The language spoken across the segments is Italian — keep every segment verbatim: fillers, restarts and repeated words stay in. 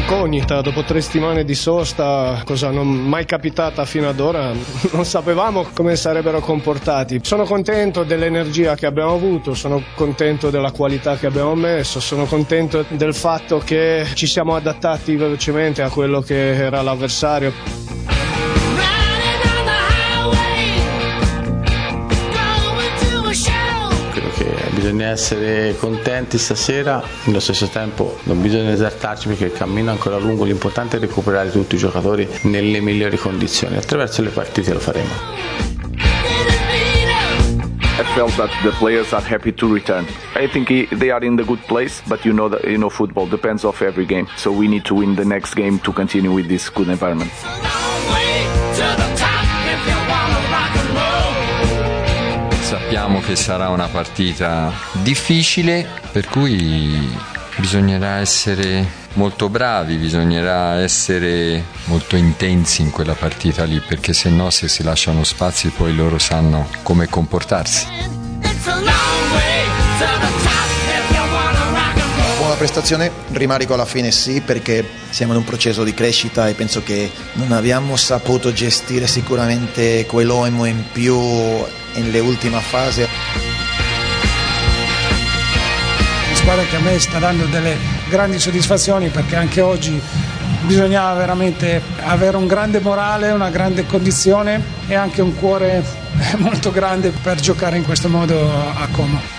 Incognita, dopo tre settimane di sosta, cosa non mai capitata fino ad ora, non sapevamo come sarebbero comportati. Sono contento dell'energia che abbiamo avuto, sono contento della qualità che abbiamo messo, sono contento del fatto che ci siamo adattati velocemente a quello che era l'avversario. Bisogna essere contenti stasera, nello stesso tempo non bisogna esaltarci perché il cammino è ancora lungo, l'importante è recuperare tutti i giocatori nelle migliori condizioni, attraverso le partite lo faremo. I felt that the players are happy to return. I think they are in the good place, but you know that you know football depends off every game, so we need to win the next game to continue with this good environment. Sappiamo che sarà una partita difficile, per cui bisognerà essere molto bravi, bisognerà essere molto intensi in quella partita lì, perché se no, se si lasciano spazi, poi loro sanno come comportarsi. Buona prestazione, rimarico alla fine sì, perché siamo in un processo di crescita e penso che non abbiamo saputo gestire sicuramente quell'uomo in più nelle ultime fasi. Una squadra che a me sta dando delle grandi soddisfazioni, perché anche oggi bisognava veramente avere un grande morale, una grande condizione e anche un cuore molto grande per giocare in questo modo a Como.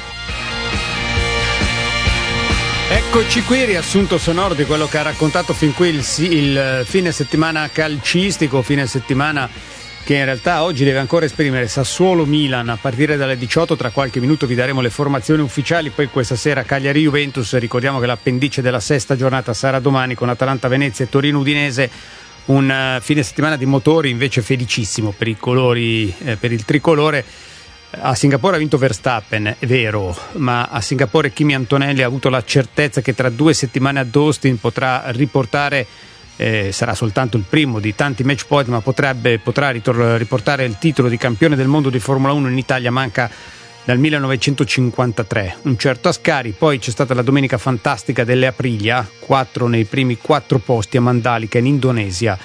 Eccoci qui, riassunto sonoro di quello che ha raccontato fin qui il, il fine settimana calcistico, fine settimana che in realtà oggi deve ancora esprimere Sassuolo-Milan a partire dalle diciotto. Tra qualche minuto vi daremo le formazioni ufficiali, poi questa sera Cagliari-Juventus. Ricordiamo che l'appendice della sesta giornata sarà domani con Atalanta-Venezia e Torino-Udinese. Un fine settimana di motori invece felicissimo per i colori, eh, per il tricolore. A Singapore ha vinto Verstappen, è vero, ma a Singapore Kimi Antonelli ha avuto la certezza che tra due settimane ad Austin potrà riportare, eh, sarà soltanto il primo di tanti match point, ma potrebbe, potrà ritor- riportare il titolo di campione del mondo di Formula uno in Italia, manca dal millenovecentocinquantatré. Un certo Ascari, poi c'è stata la domenica fantastica delle Aprilia, quattro nei primi quattro posti a Mandalika in Indonesia.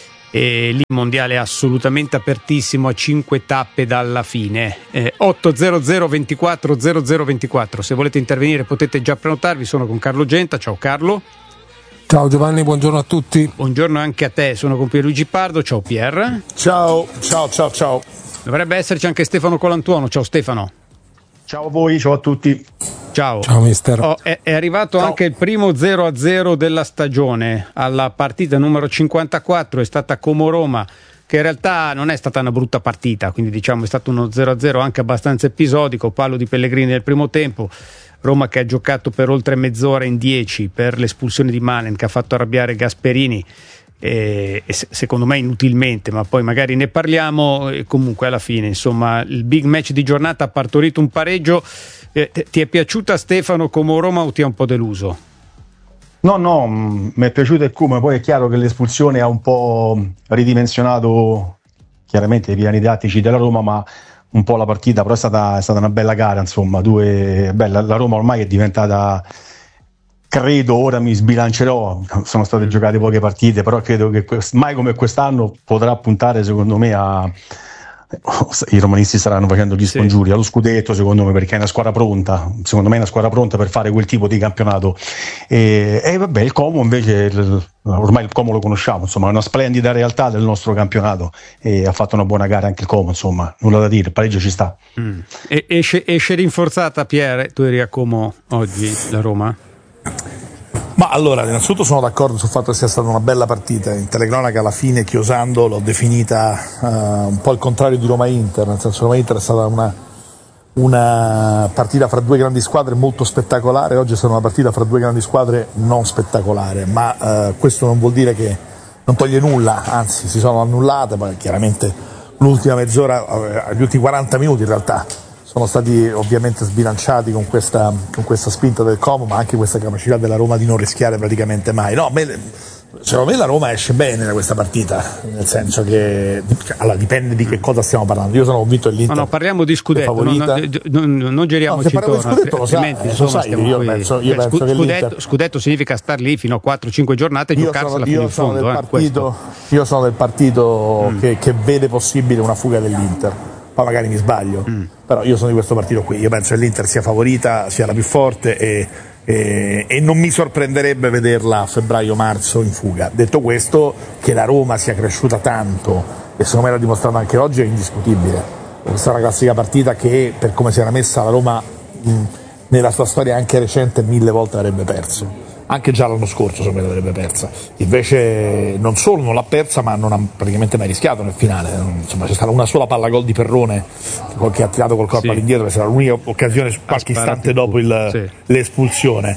E lì il mondiale è assolutamente apertissimo a cinque tappe dalla fine. eh, otto zero zero ventiquattro zero zero ventiquattro, se volete intervenire potete già prenotarvi. Sono con Carlo Genta. Ciao Carlo. Ciao Giovanni, buongiorno a tutti. Buongiorno anche a te. Sono con Pierluigi Pardo. Ciao Pier. Ciao, ciao, ciao, ciao. Dovrebbe esserci anche Stefano Colantuono. Ciao Stefano. Ciao a voi, ciao a tutti. Ciao. Ciao mister. Oh, è, è arrivato Ciao. Anche il primo zero a zero della stagione. Alla partita numero cinquantaquattro è stata Como-Roma, che in realtà non è stata una brutta partita, quindi diciamo è stato uno zero a zero anche abbastanza episodico, palo di Pellegrini nel primo tempo. Roma che ha giocato per oltre mezz'ora in dieci per l'espulsione di Malen, che ha fatto arrabbiare Gasperini, e, e secondo me inutilmente, ma poi magari ne parliamo. E comunque alla fine insomma il big match di giornata ha partorito un pareggio. Eh, ti è piaciuta Stefano Como-Roma o ti ha un po' deluso? No, no, mi è piaciuto e come, poi è chiaro che l'espulsione ha un po' ridimensionato chiaramente i piani tattici della Roma, ma un po' la partita, però è stata, è stata una bella gara, insomma, due, beh, la, la Roma ormai è diventata, credo, ora mi sbilancerò, sono state giocate poche partite, però credo che quest, mai come quest'anno potrà puntare secondo me a... I romanisti staranno facendo gli scongiuri sì. allo scudetto, secondo me, perché è una squadra pronta, secondo me è una squadra pronta per fare quel tipo di campionato. E, e vabbè, il Como invece, il, ormai il Como lo conosciamo, insomma, è una splendida realtà del nostro campionato e ha fatto una buona gara anche il Como, insomma, nulla da dire, il pareggio ci sta. Mm. E, esce, esce rinforzata, Pierre, tu eri a Como oggi, la Roma? Ma allora, innanzitutto sono d'accordo sul fatto che sia stata una bella partita. In telecronaca alla fine, chiosando, l'ho definita uh, un po' il contrario di Roma-Inter, nel senso che Roma-Inter è stata una, una partita fra due grandi squadre molto spettacolare, oggi è stata una partita fra due grandi squadre non spettacolare, ma uh, questo non vuol dire che non toglie nulla, anzi si sono annullate, ma chiaramente l'ultima mezz'ora, gli ultimi quaranta minuti in realtà sono stati ovviamente sbilanciati con questa, con questa spinta del Como, ma anche questa capacità della Roma di non rischiare praticamente mai. No, me, Secondo me la Roma esce bene da questa partita, nel senso che allora, dipende di che cosa stiamo parlando. Io sono convinto che l'Inter no, no, parliamo di scudetto, favorita. non, non, non giriamoci no, intorno, scudetto, lo altrimenti sa, insomma, lo sai, io qui. penso, io Beh, penso che scudetto, scudetto significa star lì fino a quattro cinque giornate e io giocarsela sono, fino io in sono fondo. del Eh, partito, io sono del partito mm. che, che vede possibile una fuga dell'Inter. Poi magari mi sbaglio, mm. però io sono di questo partito qui. Io penso che l'Inter sia favorita, sia la più forte e E, e non mi sorprenderebbe vederla a febbraio-marzo in fuga. Detto questo, che la Roma sia cresciuta tanto, e secondo me l'ha dimostrato anche oggi, è indiscutibile. Questa è una classica partita che, per come si era messa la Roma mh, nella sua storia anche recente, mille volte avrebbe perso. Anche già l'anno scorso secondo me l'avrebbe persa. Invece non solo non l'ha persa, ma non ha praticamente mai rischiato nel finale. Insomma, c'è stata una sola palla gol di Perrone che ha tirato col corpo sì. all'indietro, che sarà l'unica occasione qualche istante dopo il, sì. l'espulsione.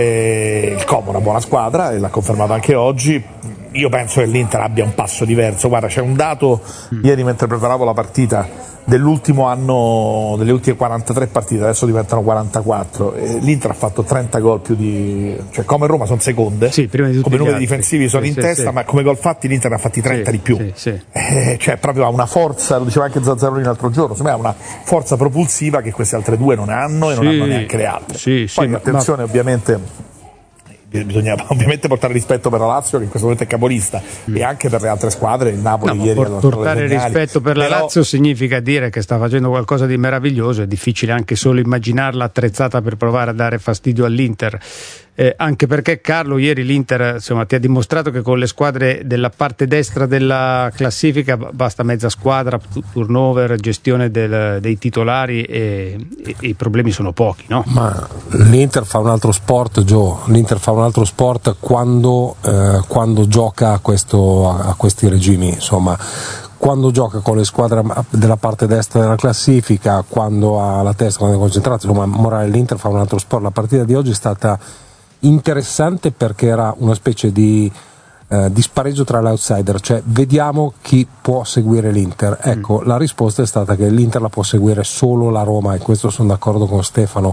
Eh, il Como è una buona squadra e l'ha confermato anche oggi. Io penso che l'Inter abbia un passo diverso. Guarda, c'è un dato mm. ieri mentre preparavo la partita dell'ultimo anno, delle ultime quarantatré partite, adesso diventano quarantaquattro, e l'Inter ha fatto trenta gol più di, cioè come Roma sono seconde, sì, prima di come numeri altri. difensivi sono sì, in sì, testa, sì. ma come gol fatti l'Inter ne ha fatti trenta sì, di più, sì, sì. Eh, cioè proprio ha una forza, lo diceva anche Zazzaroni l'altro giorno, secondo me ha una forza propulsiva che queste altre due non hanno e non sì, hanno neanche le altre. Sì, Poi sì, attenzione ma... ovviamente bisogna ovviamente portare rispetto per la Lazio che in questo momento è capolista mm. e anche per le altre squadre. Il Napoli no, ieri por- portare rispetto per Però... la Lazio significa dire che sta facendo qualcosa di meraviglioso. È difficile anche solo immaginarla attrezzata per provare a dare fastidio all'Inter, eh, anche perché Carlo ieri l'Inter insomma ti ha dimostrato che con le squadre della parte destra della classifica basta mezza squadra, turnover, gestione del, dei titolari e, e, e i problemi sono pochi, no? Ma l'Inter fa un altro sport, Gio, l'Inter fa un altro sport quando, eh, quando gioca a, questo, a, a questi regimi, insomma, quando gioca con le squadre della parte destra della classifica, quando ha la testa, quando è concentrato, insomma, morale, l'Inter fa un altro sport. La partita di oggi è stata interessante perché era una specie di eh, di spareggio tra gli outsider, cioè vediamo chi può seguire l'Inter. Ecco, mm. la risposta è stata che l'Inter la può seguire solo la Roma, e questo sono d'accordo con Stefano.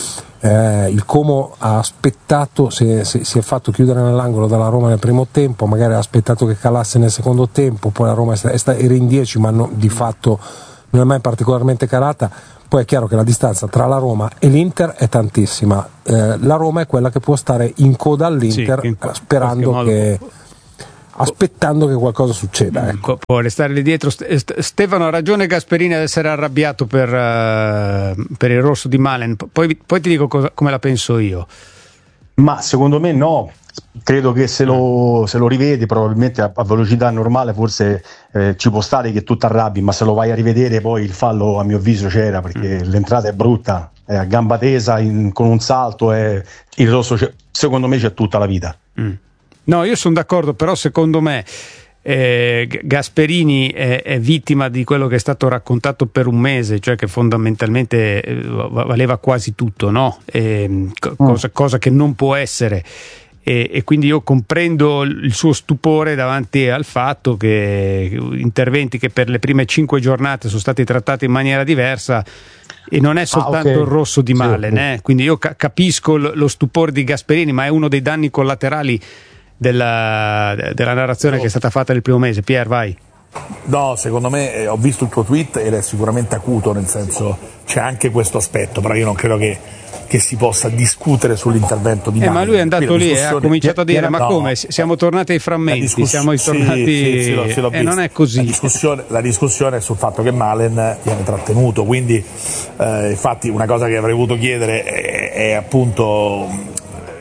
Eh, il Como ha aspettato, si è, si, si è fatto chiudere nell'angolo dalla Roma nel primo tempo, magari ha aspettato che calasse nel secondo tempo, poi la Roma è sta, è sta, era in dieci ma no, di fatto non è mai particolarmente calata. Poi è chiaro che la distanza tra la Roma e l'Inter è tantissima, eh, la Roma è quella che può stare in coda all'Inter, sì, in co- sperando che aspettando che qualcosa succeda, ecco. Può restare lì dietro. Stefano, ha ragione Gasperini ad essere arrabbiato per, uh, per il rosso di Malen, poi, poi ti dico cosa, come la penso io. Ma secondo me no, credo che se lo, se lo rivedi probabilmente a, a velocità normale forse eh, ci può stare che tu ti arrabbi, ma se lo vai a rivedere poi il fallo a mio avviso c'era, perché mm. l'entrata è brutta, è a gamba tesa in, con un salto, e il rosso c'è, secondo me c'è tutta la vita. Mm. No, io sono d'accordo, però secondo me eh, Gasperini è, è vittima di quello che è stato raccontato per un mese, cioè che fondamentalmente eh, valeva quasi tutto, no? E, co- cosa, cosa che non può essere. E, e quindi io comprendo il suo stupore davanti al fatto che interventi che per le prime cinque giornate sono stati trattati in maniera diversa, e non è soltanto ah, okay. il rosso di Malen, sì, eh? Quindi io ca- capisco l- lo stupore di Gasperini, ma è uno dei danni collaterali della, della narrazione no. che è stata fatta nel primo mese. Pier, vai. No, secondo me eh, ho visto il tuo tweet ed è sicuramente acuto, nel senso c'è anche questo aspetto, però io non credo che, che si possa discutere sull'intervento di eh, Malen. Ma lui è andato lì e ha cominciato a dire: ma no, come? Siamo tornati ai frammenti, discuss- siamo tornati sì, sì, sì, lo, sì, e non è così. La discussione, la discussione è sul fatto che Malen viene trattenuto, quindi eh, infatti una cosa che avrei voluto chiedere è, è appunto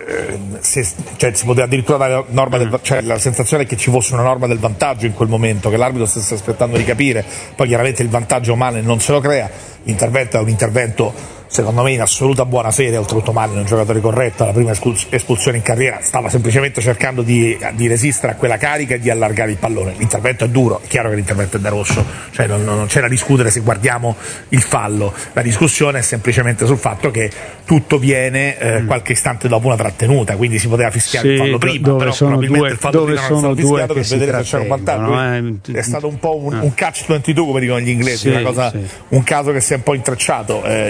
se, cioè, si poteva addirittura dare la norma del, cioè, la sensazione è che ci fosse una norma del vantaggio in quel momento, che l'arbitro stesse aspettando di capire, poi chiaramente il vantaggio Malen non se lo crea. L'intervento è un intervento secondo me in assoluta buona fede, oltretutto Malen è un giocatore corretto, la prima espulsione in carriera stava semplicemente cercando di, di resistere a quella carica e di allargare il pallone. L'intervento è duro, è chiaro che l'intervento è da rosso, cioè non, non c'è da discutere se guardiamo il fallo, la discussione è semplicemente sul fatto che tutto viene eh, qualche istante dopo una trattenuta, quindi si poteva fischiare sì, il fallo prima, dove però sono probabilmente due, il fallo dove prima sono non è stato fischiato per vedere se c'era un vantaggio. Eh? È stato un po' un, un catch ventidue come dicono gli inglesi, sì, una cosa, sì. un caso che si è un po' intrecciato, eh, per me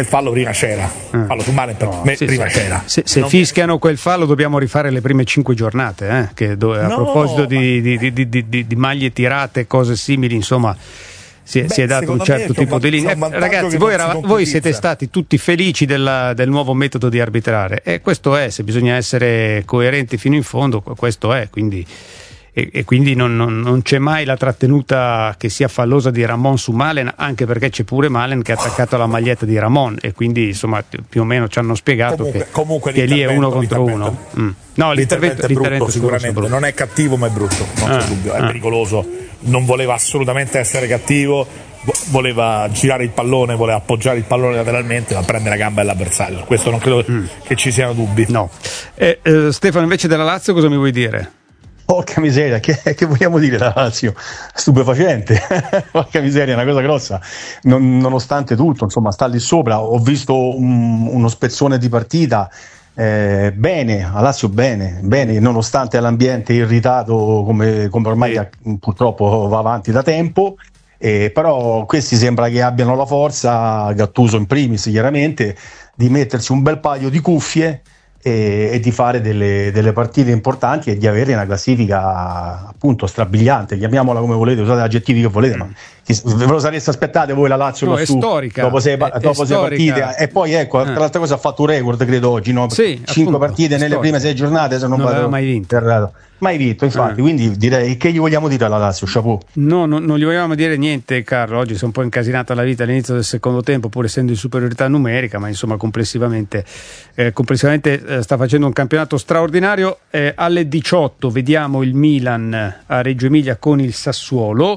il fallo prima c'era, il fallo su Malen per me sì, prima sì. c'era. Se, se non... fischiano quel fallo dobbiamo rifare le prime cinque giornate, eh? Che do, a no, proposito ma... di, di, di, di, di, di maglie tirate e cose simili, insomma si, Beh, si è dato un certo tipo di linea. Eh, ragazzi, voi, era, voi siete stati tutti felici della, del nuovo metodo di arbitrare, e questo è, se bisogna essere coerenti fino in fondo, questo è, quindi e, e quindi non, non, non c'è mai la trattenuta che sia fallosa di Ramon su Malen, anche perché c'è pure Malen che ha attaccato la maglietta di Ramon, e quindi insomma più o meno ci hanno spiegato comunque, che, comunque che lì è uno contro uno. Mm. No, l'intervento, l'intervento è brutto, l'intervento sicuramente brutto. Non è cattivo ma è brutto, non ah, c'è dubbio, è ah. pericoloso, non voleva assolutamente essere cattivo, voleva girare il pallone, voleva appoggiare il pallone lateralmente, ma prendere la gamba dell'avversario, su questo non credo mm. che ci siano dubbi. No. Eh, eh, Stefano, invece della Lazio cosa mi vuoi dire? Porca miseria, che, che vogliamo dire da Lazio? Stupefacente, porca miseria, è una cosa grossa, non, nonostante tutto, insomma, sta lì sopra. Ho visto un, uno spezzone di partita, eh, bene, a Lazio bene, bene, nonostante l'ambiente irritato come, come ormai sì. purtroppo va avanti da tempo, eh, però questi sembra che abbiano la forza, Gattuso in primis chiaramente, di mettersi un bel paio di cuffie E, e di fare delle, delle partite importanti e di avere una classifica appunto strabiliante, chiamiamola come volete, usate gli aggettivi che volete, mm. ma chi, ve lo sareste aspettate voi la Lazio no, è su, storica, dopo sei, è, dopo è sei partite, e poi ecco eh. tra l'altra cosa ha fatto un record credo oggi, no? Sì, cinque appunto, partite nelle prime sei giornate, se non, non vado mai vinto per, mai vinto infatti, eh. quindi direi che gli vogliamo dire alla Lazio, chapeau. No, no, non gli vogliamo dire niente, Carlo, oggi si è un po' incasinata la vita all'inizio del secondo tempo, pur essendo in superiorità numerica, ma insomma complessivamente, eh, complessivamente eh, sta facendo un campionato straordinario. Eh, alle diciotto vediamo il Milan a Reggio Emilia con il Sassuolo,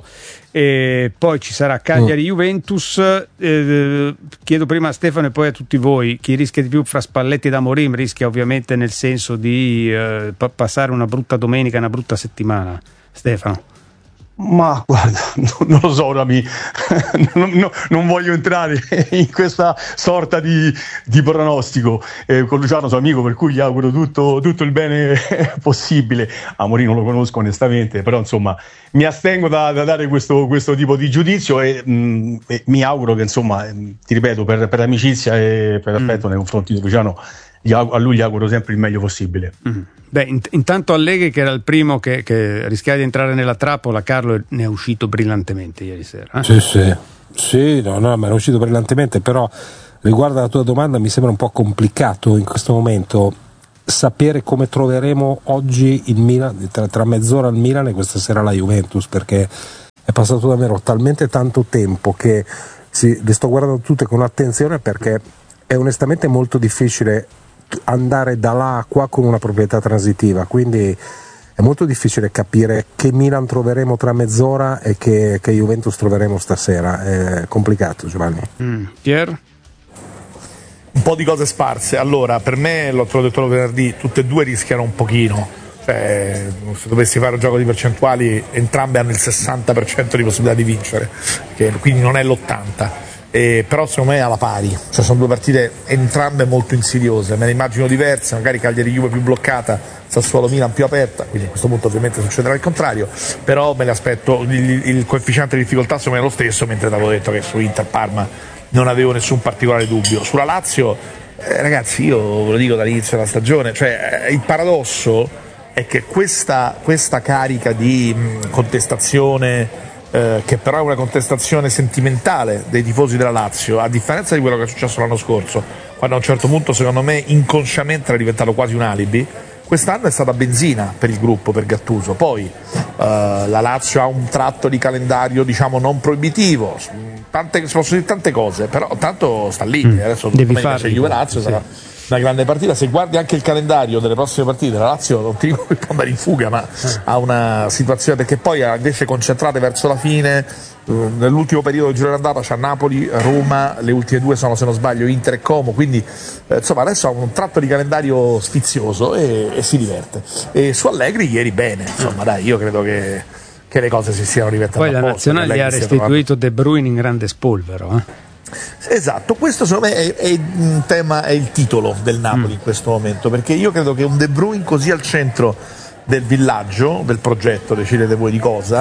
e poi ci sarà Cagliari-Juventus. Eh, chiedo prima a Stefano e poi a tutti voi, chi rischia di più fra Spalletti ed Amorim? Rischia ovviamente nel senso di eh, pa- passare una brutta domenica, una brutta settimana. Stefano? Ma guarda, non lo so, ora mi, non, non, non voglio entrare in questa sorta di, di pronostico. Eh, con Luciano sono amico, per cui gli auguro tutto, tutto il bene possibile. Amorim non lo conosco onestamente, però insomma mi astengo da, da dare questo, questo tipo di giudizio, e, mh, e mi auguro che insomma, ti ripeto, per, per amicizia e per affetto mm. nei confronti di Luciano, a lui gli auguro sempre il meglio possibile. Mm. Beh, int- intanto Allegri, che era il primo che, che rischiava di entrare nella trappola, Carlo ne è uscito brillantemente ieri sera. Eh? Sì, sì, sì, no, no, ma è uscito brillantemente, però riguardo alla tua domanda mi sembra un po' complicato in questo momento sapere come troveremo oggi il Milan, tra, tra mezz'ora il Milan e questa sera la Juventus, perché è passato davvero talmente tanto tempo che sì, le sto guardando tutte con attenzione, perché è onestamente molto difficile andare da là a qua con una proprietà transitiva, quindi è molto difficile capire che Milan troveremo tra mezz'ora e che, che Juventus troveremo stasera. È complicato, Giovanni. mm. Pier? Un po' di cose sparse. Allora, per me, l'ho detto venerdì, tutte e due rischiano un pochino, cioè se dovessi fare un gioco di percentuali entrambe hanno il sessanta per cento di possibilità di vincere, che quindi non è l'ottanta per cento. Eh, però secondo me è alla pari, cioè sono due partite entrambe molto insidiose, me ne immagino diverse, magari Cagliari-Juve più bloccata, Sassuolo-Milan più aperta, quindi a questo punto ovviamente succederà il contrario, però me ne aspetto, il, il coefficiente di difficoltà secondo me è lo stesso, mentre avevo detto che su Inter-Parma non avevo nessun particolare dubbio. Sulla Lazio, eh, ragazzi, io ve lo dico dall'inizio della stagione, cioè eh, il paradosso è che questa, questa carica di mh, contestazione, Eh, che però è una contestazione sentimentale dei tifosi della Lazio, a differenza di quello che è successo l'anno scorso, quando a un certo punto secondo me inconsciamente era diventato quasi un alibi, quest'anno è stata benzina per il gruppo, per Gattuso. Poi eh, la Lazio ha un tratto di calendario diciamo non proibitivo, tante, si possono dire tante cose, però tanto sta lì, mm. adesso devi fare c'è Juve-Lazio, sì. Sarà una grande partita. Se guardi anche il calendario delle prossime partite, la Lazio non ti dico che può andare in fuga, ma eh. ha una situazione, perché poi invece concentrate verso la fine, eh, nell'ultimo periodo del giro d'andata c'è Napoli, Roma, le ultime due sono, se non sbaglio, Inter e Como, quindi eh, insomma adesso ha un tratto di calendario sfizioso e, e si diverte. E su Allegri ieri bene, insomma dai, io credo che, che le cose si siano riversate. Poi la nazionale gli ha restituito De Bruyne in grande spolvero, eh? Esatto, questo secondo me è, è un tema, è il titolo del Napoli mm. in questo momento, perché io credo che un De Bruyne così al centro del villaggio, del progetto, decidete voi di cosa,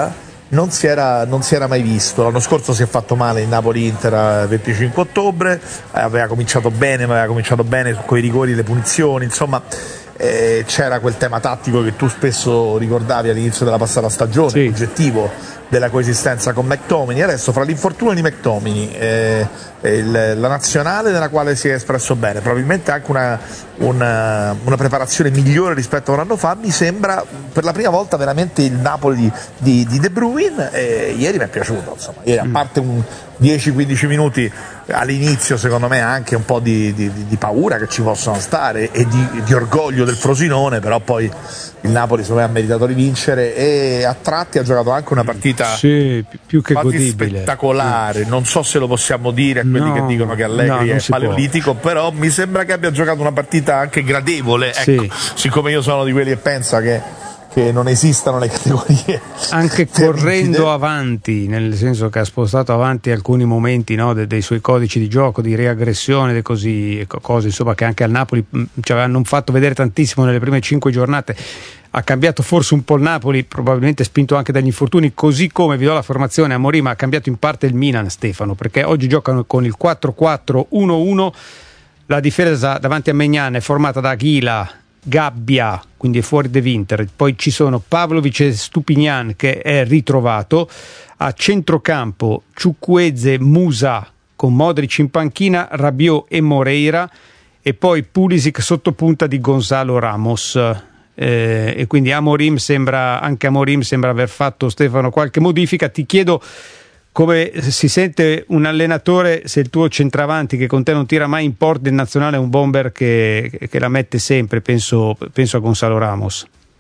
non si era, non si era mai visto. L'anno scorso si è fatto male il Napoli-Inter il venticinque ottobre, aveva cominciato bene, ma aveva cominciato bene con i rigori, le punizioni, insomma eh, c'era quel tema tattico che tu spesso ricordavi all'inizio della passata stagione, sì. L'oggettivo della coesistenza con McTominay. Adesso fra l'infortunio di McTominay e eh, la nazionale nella quale si è espresso bene, probabilmente anche una, una, una preparazione migliore rispetto a un anno fa, mi sembra per la prima volta veramente il Napoli di, di, di De Bruyne, e ieri mi è piaciuto, insomma, ieri, a parte un dieci quindici minuti all'inizio secondo me anche un po' di, di, di paura che ci possono stare e di, di orgoglio del Frosinone, però poi il Napoli secondo me ha meritato di vincere e a tratti ha giocato anche una partita sì, più che godibile, spettacolare, sì. Non so se lo possiamo dire a quelli no, che dicono che Allegri no, è paleolitico, può. Però mi sembra che abbia giocato una partita anche gradevole, ecco, sì. Siccome io sono di quelli che pensa che che non esistano le categorie anche correndo avanti, nel senso che ha spostato avanti alcuni momenti, no, dei, dei suoi codici di gioco, di riaggressione, così, cose insomma che anche al Napoli ci avevano fatto vedere tantissimo nelle prime cinque giornate. Ha cambiato forse un po' il Napoli, probabilmente spinto anche dagli infortuni, così come vi do la formazione a Amorim, ha cambiato in parte il Milan, Stefano, perché oggi giocano con il quattro quattro uno uno, la difesa davanti a Maignan è formata da Aguila, Gabbia, quindi è fuori De Winter, poi ci sono Pavlovic e Stupinian che è ritrovato, a centrocampo Ciukwueze, Musa con Modric in panchina, Rabiot e Moreira, e poi Pulisic sotto punta di Gonzalo Ramos. Eh, e quindi Amorim sembra, anche Amorim sembra aver fatto, Stefano, qualche modifica. Ti chiedo come si sente un allenatore se il tuo centravanti che con te non tira mai in porta in nazionale è un bomber che, che la mette sempre, penso, penso a Gonzalo Ramos.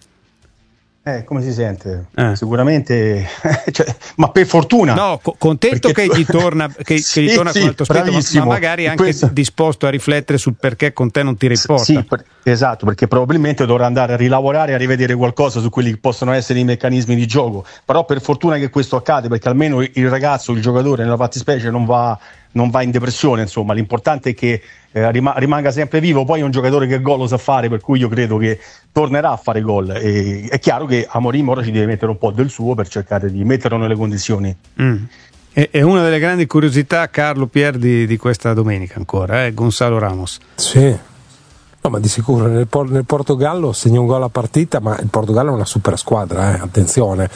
Eh, come si sente? Eh. Sicuramente, cioè, ma per fortuna. No, co- contento perché... che gli torna, che, sì, che gli torna sì, con alto spirito, ma, ma magari anche questo... disposto a riflettere sul perché con te non tira in porta. Sì, per... esatto, perché probabilmente dovrà andare a rilavorare, a rivedere qualcosa su quelli che possono essere i meccanismi di gioco. Però per fortuna che questo accade, perché almeno il ragazzo, il giocatore nella fattispecie non va, non va in depressione, insomma. L'importante è che eh, rimanga sempre vivo. Poi è un giocatore che gol lo sa fare, per cui io credo che tornerà a fare gol. E è chiaro che Amorim ora ci deve mettere un po' del suo per cercare di metterlo nelle condizioni. Mm. È, è una delle grandi curiosità, Carlo Pier, di, di questa domenica ancora, eh? Gonzalo Ramos. Sì, no, ma di sicuro nel, nel Portogallo segna un gol a partita, ma il Portogallo è una super squadra, eh? Attenzione,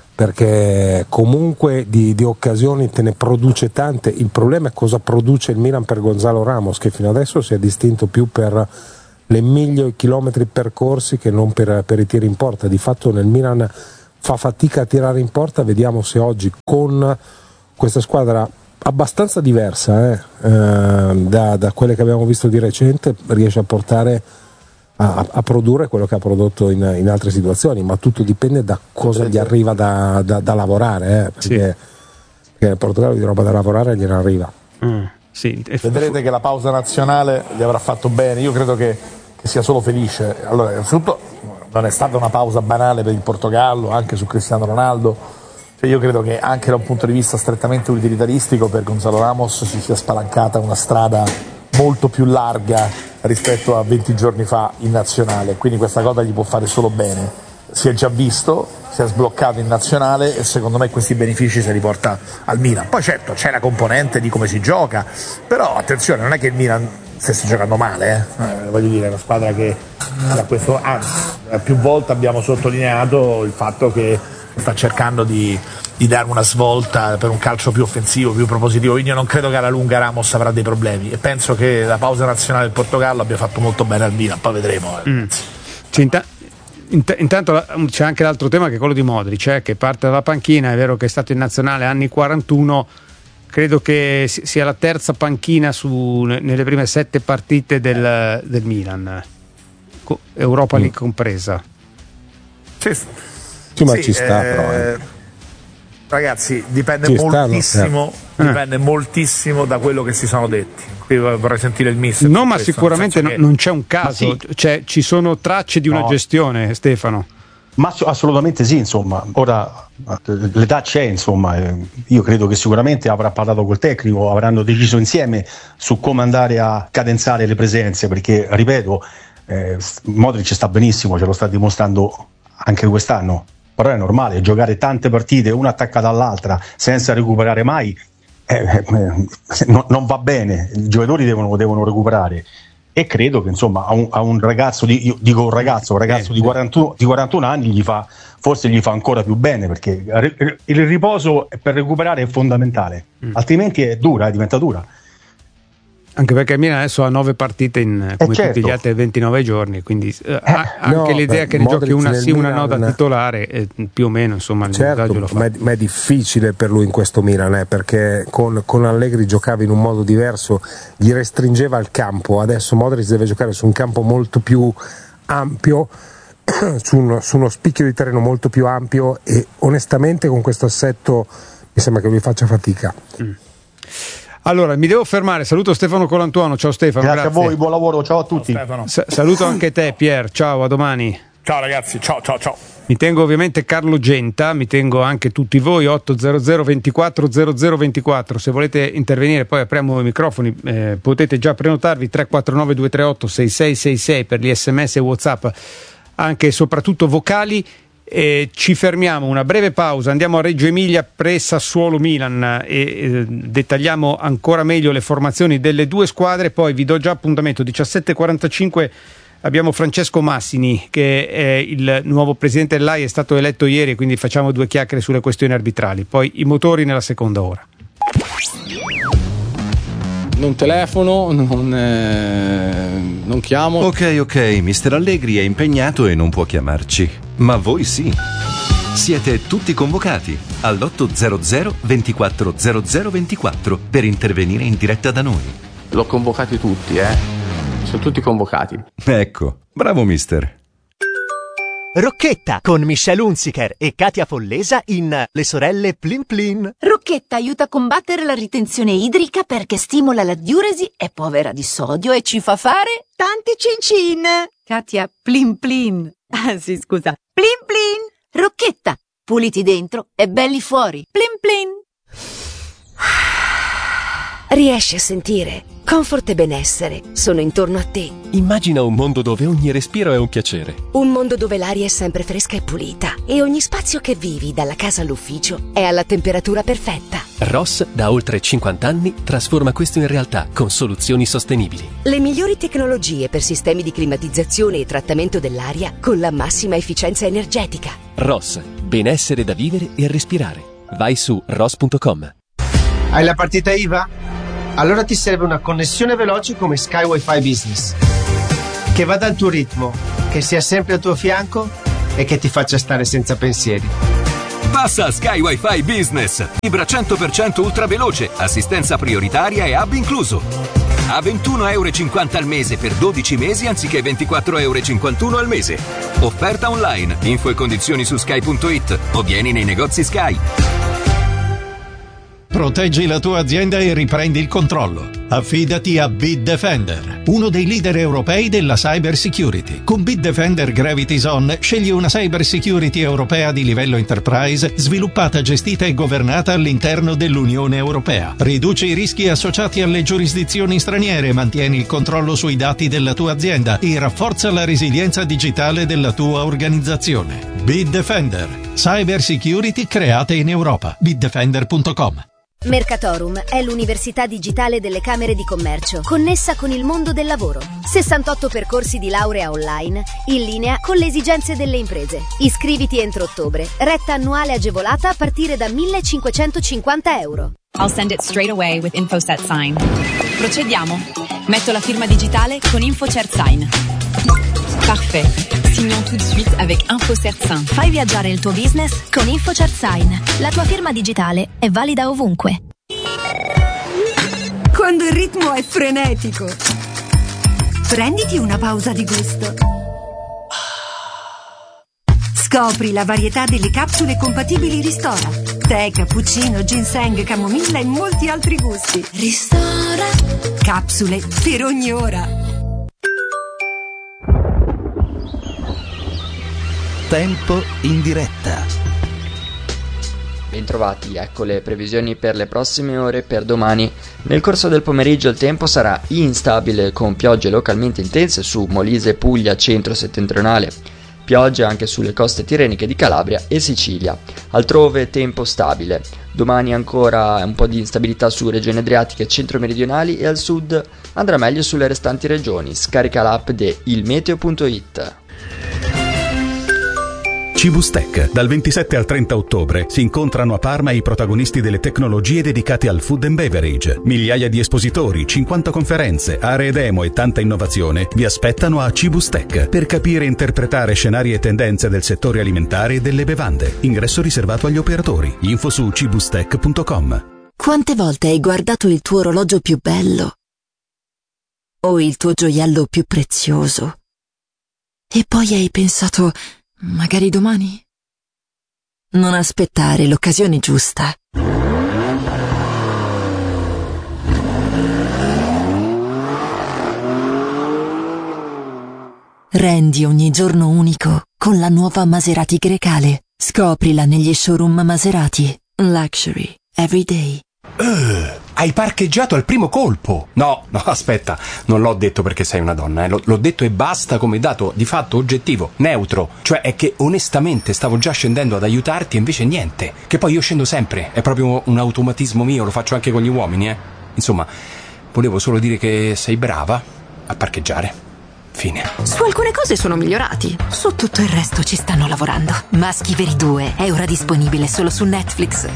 perché comunque di, di occasioni te ne produce tante. Il problema è cosa produce il Milan per Gonzalo Ramos, che fino adesso si è distinto più per le miglia o i chilometri percorsi che non per, per i tiri in porta. Di fatto nel Milan fa fatica a tirare in porta. Vediamo se oggi con questa squadra abbastanza diversa eh, eh, da, da quelle che abbiamo visto di recente riesce a portare a, a produrre quello che ha prodotto in, in altre situazioni, ma tutto dipende da cosa gli arriva da, da, da lavorare eh, perché, sì. perché nel Portogallo di roba da lavorare gliene arriva. Mm, sì. Vedrete che la pausa nazionale gli avrà fatto bene. Io credo che, che sia solo felice. Allora, innanzitutto non è stata una pausa banale per il Portogallo, anche su Cristiano Ronaldo. Cioè io credo che anche da un punto di vista strettamente utilitaristico per Gonzalo Ramos si sia spalancata una strada molto più larga rispetto a venti giorni fa in nazionale, quindi questa cosa gli può fare solo bene. Si è già visto, si è sbloccato in nazionale e secondo me questi benefici se li porta al Milan. Poi certo c'è la componente di come si gioca, però attenzione, non è che il Milan stesse giocando male, eh? Eh, voglio dire, è una squadra che da questo, anzi, più volte abbiamo sottolineato il fatto che sta cercando di, di dare una svolta per un calcio più offensivo, più propositivo, quindi io non credo che alla lunga Ramos avrà dei problemi e penso che la pausa nazionale del Portogallo abbia fatto molto bene al Milan, poi vedremo. Eh. Mm. Sì, int- int- intanto c'è anche l'altro tema che è quello di Modric, eh, che parte dalla panchina, è vero che è stato in nazionale anni quarantuno, credo che sia la terza panchina su, nelle prime sette partite del, del Milan, Europa League compresa. Sì. Sì, ma sì, ci sta, eh, però, eh. Ragazzi, dipende Ci moltissimo, stanno, dipende moltissimo da quello che si sono detti. Qui vorrei sentire il mister. No, ma sicuramente no, che... non c'è un caso, sì. cioè, ci sono tracce di una no. gestione, Stefano. Ma assolutamente sì, insomma, ora l'età c'è, insomma, io credo che sicuramente avrà parlato col tecnico, avranno deciso insieme su come andare a cadenzare le presenze, perché, ripeto, eh, Modric sta benissimo, ce lo sta dimostrando anche quest'anno, però è normale giocare tante partite una attaccata all'altra senza recuperare mai, eh, eh, non, non va bene, i giocatori devono, devono recuperare. E credo che insomma a un, a un ragazzo di, io dico un ragazzo, un ragazzo di quarantuno, di quarantuno anni gli fa, forse gli fa ancora più bene, perché il riposo per recuperare è fondamentale, mm. altrimenti è dura, diventa dura. Anche perché il Milan adesso ha nove partite in, come eh certo. tutti gli altri ventinove giorni, quindi eh, eh, anche no, l'idea beh, che ne giochi una sì, una no da titolare, eh, più o meno insomma il certo, lo fa. Ma è, ma è difficile per lui in questo Milan, eh, perché con, con Allegri giocava in un modo diverso, gli restringeva il campo, adesso Modric deve giocare su un campo molto più ampio, su uno, su uno spicchio di terreno molto più ampio, e onestamente con questo assetto mi sembra che lui faccia fatica. Mm. Allora, mi devo fermare, saluto Stefano Colantuono, ciao Stefano. Grazie, grazie. a voi, buon lavoro, ciao a tutti. Ciao, Sa- saluto anche te Pier, ciao, a domani. Ciao ragazzi, ciao ciao ciao. Mi tengo ovviamente Carlo Genta, mi tengo anche tutti voi, otto zero zero ventiquattro zero zero ventiquattro, se volete intervenire poi apriamo i microfoni, eh, potete già prenotarvi tre quattro nove due tre otto sei sei sei sei per gli sms e WhatsApp, anche e soprattutto vocali. E ci fermiamo, una breve pausa, andiamo a Reggio Emilia pre Sassuolo Milan e eh, dettagliamo ancora meglio le formazioni delle due squadre, poi vi do già appuntamento diciassette e quarantacinque, abbiamo Francesco Massini che è il nuovo presidente dell'A I, è stato eletto ieri, quindi facciamo due chiacchiere sulle questioni arbitrali, poi i motori nella seconda ora. Non telefono, non, eh, non chiamo. Ok, ok, mister Allegri è impegnato e non può chiamarci, ma voi sì. Siete tutti convocati all'otto zero zero ventiquattro zero zero ventiquattro per intervenire in diretta da noi. L'ho convocati tutti, eh. Sono tutti convocati. Ecco, bravo mister. Rocchetta con Michelle Hunziker e Katia Follesa in Le sorelle Plin Plin. Rocchetta aiuta a combattere la ritenzione idrica perché stimola la diuresi, è povera di sodio e ci fa fare tanti cin cin. Katia Plin Plin. Ah sì, scusa. Plin Plin. Rocchetta, puliti dentro e belli fuori. Plin Plin. Riesci a sentire? Comfort e benessere sono intorno a te. Immagina un mondo dove ogni respiro è un piacere. Un mondo dove l'aria è sempre fresca e pulita e ogni spazio che vivi, dalla casa all'ufficio, è alla temperatura perfetta. Ross, da oltre cinquanta anni, trasforma questo in realtà con soluzioni sostenibili. Le migliori tecnologie per sistemi di climatizzazione e trattamento dell'aria con la massima efficienza energetica. Ross, benessere da vivere e respirare. Vai su ross punto com. Hai la partita I V A? Allora ti serve una connessione veloce come Sky Wi-Fi Business, che vada al tuo ritmo, che sia sempre al tuo fianco e che ti faccia stare senza pensieri. Passa a Sky Wi-Fi Business, fibra cento per cento ultra veloce, assistenza prioritaria e hub incluso. A ventuno euro e cinquanta al mese per dodici mesi anziché ventiquattro euro e cinquantuno al mese. Offerta online, info e condizioni su sky punto it o vieni nei negozi Sky. Proteggi la tua azienda e riprendi il controllo. Affidati a Bitdefender, uno dei leader europei della cyber security. Con Bitdefender Gravity Zone scegli una cyber security europea di livello enterprise, sviluppata, gestita e governata all'interno dell'Unione Europea. Riduci i rischi associati alle giurisdizioni straniere, mantieni il controllo sui dati della tua azienda e rafforza la resilienza digitale della tua organizzazione. Bitdefender, cyber security creata in Europa. bitdefender punto com. Mercatorum è l'università digitale delle Camere di Commercio, connessa con il mondo del lavoro. sessantotto percorsi di laurea online, in linea con le esigenze delle imprese. Iscriviti entro ottobre. Retta annuale agevolata a partire da millecinquecentocinquanta euro. I'll send it straight away with InfoSet Sign. Procediamo. Metto la firma digitale con InfoCert Sign. Parfait. Signons tout de suite avec InfoCert Sign. Fai viaggiare il tuo business con InfoCert Sign. La tua firma digitale è valida ovunque. Quando il ritmo è frenetico, prenditi una pausa di gusto. Scopri la varietà delle capsule compatibili Ristora. Tè, cappuccino, ginseng, camomilla e molti altri gusti. Ristora. Capsule per ogni ora. Tempo in diretta. Bentrovati, ecco le previsioni per le prossime ore per domani. Nel corso del pomeriggio il tempo sarà instabile con piogge localmente intense su Molise, Puglia, centro-settentrionale. piogge anche sulle coste tirreniche di Calabria e Sicilia. Altrove tempo stabile. Domani ancora un po' di instabilità su regioni adriatiche e centro-meridionali e al sud andrà meglio sulle restanti regioni. Scarica l'app di ilmeteo punto it. Cibustec. Dal ventisette al trenta ottobre si incontrano a Parma i protagonisti delle tecnologie dedicate al food and beverage. Migliaia di espositori, cinquanta conferenze, aree demo e tanta innovazione vi aspettano a Cibustec per capire e interpretare scenari e tendenze del settore alimentare e delle bevande. Ingresso riservato agli operatori. Info su cibustec punto com. Quante volte hai guardato il tuo orologio più bello? O il tuo gioiello più prezioso? E poi hai pensato... magari domani? Non aspettare l'occasione giusta. Rendi ogni giorno unico con la nuova Maserati Grecale. Scoprila negli showroom Maserati. Luxury every day. Uh, hai parcheggiato al primo colpo. No, no, aspetta, non l'ho detto perché sei una donna, eh. L- l'ho detto e basta come dato di fatto oggettivo, neutro. Cioè è che onestamente stavo già scendendo ad aiutarti e invece niente. Che poi io scendo sempre, è proprio un automatismo mio, lo faccio anche con gli uomini, eh. Insomma, volevo solo dire che sei brava a parcheggiare. Fine. Su alcune cose sono migliorati, su tutto il resto ci stanno lavorando. Maschi Veri due è ora disponibile solo su Netflix.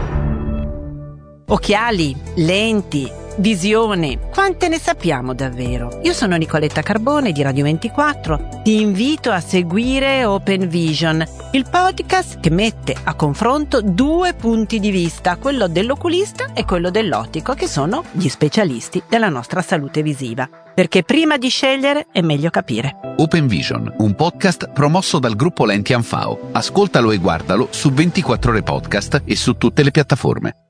Occhiali, lenti, visione, quante ne sappiamo davvero? Io sono Nicoletta Carbone di Radio ventiquattro, ti invito a seguire Open Vision, il podcast che mette a confronto due punti di vista, quello dell'oculista e quello dell'ottico, che sono gli specialisti della nostra salute visiva. Perché prima di scegliere è meglio capire. Open Vision, un podcast promosso dal gruppo Lenti Anfao. Ascoltalo e guardalo su ventiquattro ore podcast e su tutte le piattaforme.